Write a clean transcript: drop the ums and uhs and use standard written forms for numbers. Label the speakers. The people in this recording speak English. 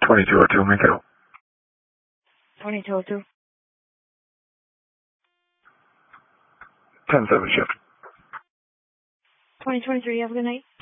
Speaker 1: 2202, make it
Speaker 2: 2202.
Speaker 1: 10-7 shift.
Speaker 2: 2023, have a good night.